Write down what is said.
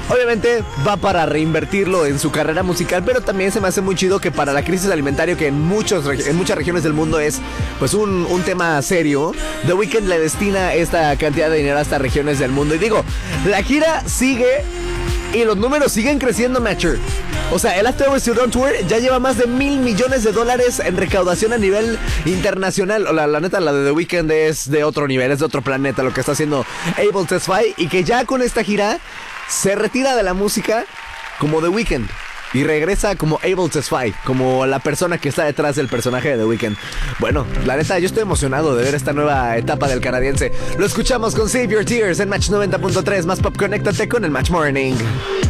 Obviamente va para reinvertirlo en su carrera musical, pero también se me hace muy chido que para la crisis alimentaria que en muchas regiones del mundo es pues un tema serio, The Weeknd le destina esta cantidad de dinero a estas regiones del mundo. Y digo, la gira sigue y los números siguen creciendo, Matcher. O sea, el After Hours Tour ya lleva más de $1,000 millones en recaudación a nivel internacional. La neta, la de The Weeknd es de otro nivel, es de otro planeta lo que está haciendo Abel Tesfaye. Y que ya con esta gira se retira de la música como The Weeknd y regresa como Abel Tesfaye, como la persona que está detrás del personaje de The Weeknd. Bueno, la neta, yo estoy emocionado de ver esta nueva etapa del canadiense. Lo escuchamos con Save Your Tears en Match 90.3. Más pop, conéctate con el Match Morning.